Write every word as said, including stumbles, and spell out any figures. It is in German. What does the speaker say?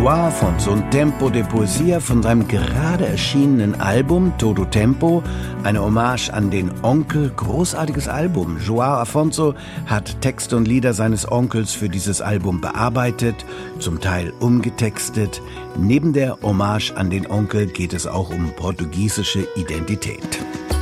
João Afonso und Tempo de Poesia von seinem gerade erschienenen Album Todo Tempo, eine Hommage an den Onkel, großartiges Album. João Afonso hat Texte und Lieder seines Onkels für dieses Album bearbeitet, zum Teil umgetextet. Neben der Hommage an den Onkel geht es auch um portugiesische Identität.